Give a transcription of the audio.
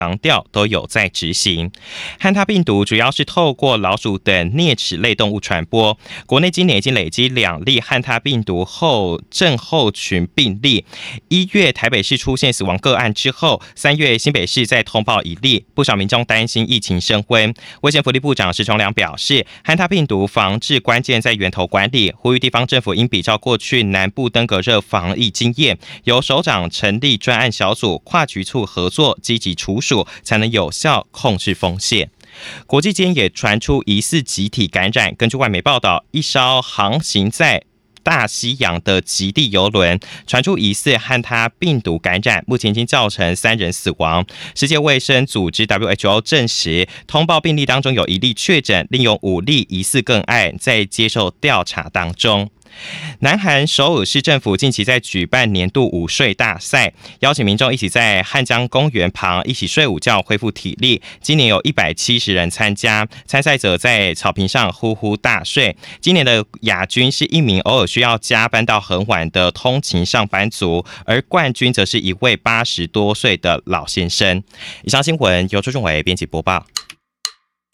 强调都有在执行。汉他病毒主要是透过老鼠等啮齿类动物传播。国内今年已经累积2例汉他病毒症候群病例。1月台北市出现死亡个案之后，3月新北市再通报1例，不少民众担心疫情升温。卫生福利部长石崇良表示，汉他病毒防治关键在源头管理，呼吁地方政府应比照过去南部登革热防疫经验，由首长成立专案小组，跨局处合作，积极处属，才能有效控制风险。国际间也传出疑似集体感染，根据外媒报道，一艘航行在大西洋的极地邮轮传出疑似汉他病毒感染，目前已经造成3人死亡。世界卫生组织 WHO 证实，通报病例当中有1例确诊，另有5例疑似个案在接受调查当中。南韩首尔市政府近期在举办年度午睡大赛，邀请民众一起在汉江公园旁一起睡午觉，恢复体力。今年有170人参加，参赛者在草坪上呼呼大睡。今年的亚军是一名偶尔需要加班到很晚的通勤上班族，而冠军则是一位80多岁的老先生。以上新闻由周仲伟编辑播报。